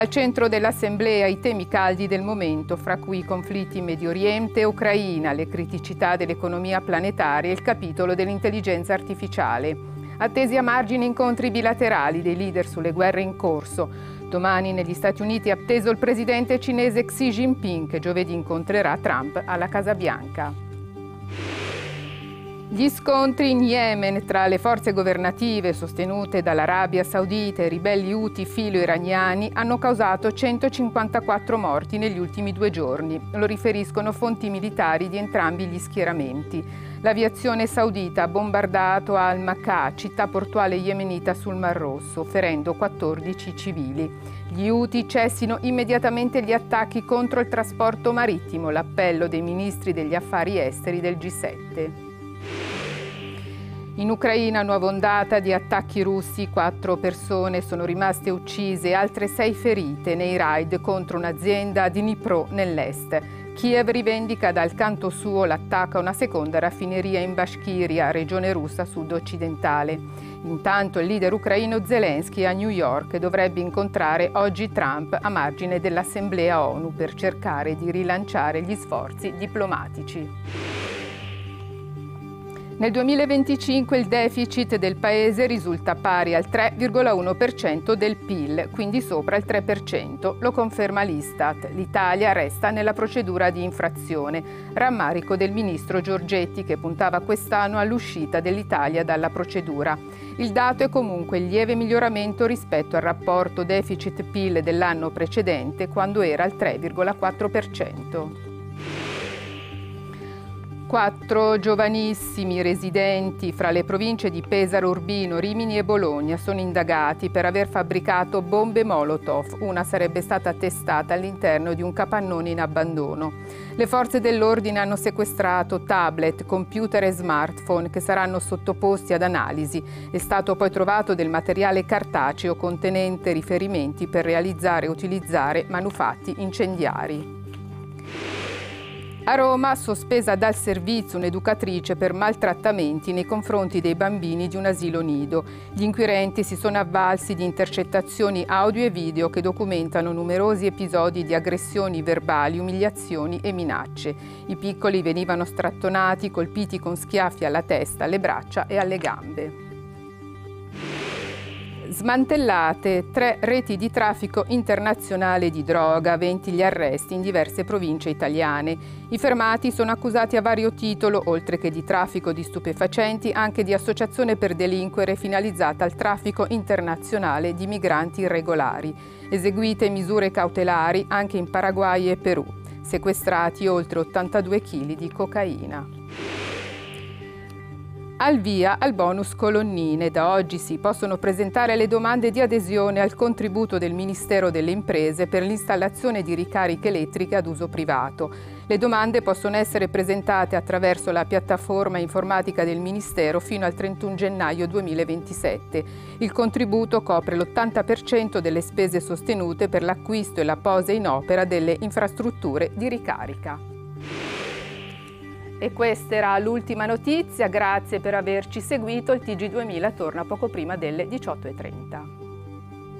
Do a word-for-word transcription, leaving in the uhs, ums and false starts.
Al centro dell'Assemblea i temi caldi del momento, fra cui i conflitti in Medio Oriente e Ucraina, le criticità dell'economia planetaria e il capitolo dell'intelligenza artificiale. Attesi a margine incontri bilaterali dei leader sulle guerre in corso. Domani negli Stati Uniti è atteso il presidente cinese Xi Jinping, che giovedì incontrerà Trump alla Casa Bianca. Gli scontri in Yemen tra le forze governative sostenute dall'Arabia Saudita e i ribelli Houthi filo-iraniani hanno causato centocinquantaquattro morti negli ultimi due giorni. Lo riferiscono fonti militari di entrambi gli schieramenti. L'aviazione saudita ha bombardato Al-Makah, città portuale yemenita sul Mar Rosso, ferendo quattordici civili. Gli Houthi cessino immediatamente gli attacchi contro il trasporto marittimo, l'appello dei ministri degli affari esteri del G sette. In Ucraina nuova ondata di attacchi russi, quattro persone sono rimaste uccise e altre sei ferite nei raid contro un'azienda di Dnipro nell'est. Kiev rivendica dal canto suo l'attacco a una seconda raffineria in Bashkiria, regione russa sud-occidentale. Intanto il leader ucraino Zelensky a New York dovrebbe incontrare oggi Trump a margine dell'Assemblea ONU per cercare di rilanciare gli sforzi diplomatici. Nel duemilaventicinque il deficit del Paese risulta pari al tre virgola uno per cento del P I L, quindi sopra il tre per cento, lo conferma l'Istat. L'Italia resta nella procedura di infrazione, rammarico del ministro Giorgetti che puntava quest'anno all'uscita dell'Italia dalla procedura. Il dato è comunque il lieve miglioramento rispetto al rapporto deficit-P I L dell'anno precedente, quando era al tre virgola quattro per cento. Quattro giovanissimi residenti fra le province di Pesaro, Urbino, Rimini e Bologna sono indagati per aver fabbricato bombe Molotov. Una sarebbe stata testata all'interno di un capannone in abbandono. Le forze dell'ordine hanno sequestrato tablet, computer e smartphone che saranno sottoposti ad analisi. È stato poi trovato del materiale cartaceo contenente riferimenti per realizzare e utilizzare manufatti incendiari. A Roma, sospesa dal servizio un'educatrice per maltrattamenti nei confronti dei bambini di un asilo nido. Gli inquirenti si sono avvalsi di intercettazioni audio e video che documentano numerosi episodi di aggressioni verbali, umiliazioni e minacce. I piccoli venivano strattonati, colpiti con schiaffi alla testa, alle braccia e alle gambe. Smantellate tre reti di traffico internazionale di droga, venti gli arresti in diverse province italiane. I fermati sono accusati a vario titolo, oltre che di traffico di stupefacenti, anche di associazione per delinquere finalizzata al traffico internazionale di migranti irregolari. Eseguite misure cautelari anche in Paraguay e Perù. Sequestrati oltre ottantadue chili di cocaina. Al via al bonus colonnine. Da oggi si possono presentare le domande di adesione al contributo del Ministero delle Imprese per l'installazione di ricariche elettriche ad uso privato. Le domande possono essere presentate attraverso la piattaforma informatica del Ministero fino al trentuno gennaio duemilaventisette. Il contributo copre l'ottanta per cento delle spese sostenute per l'acquisto e la posa in opera delle infrastrutture di ricarica. E questa era l'ultima notizia, grazie per averci seguito. Il T G duemila torna poco prima delle diciotto e trenta.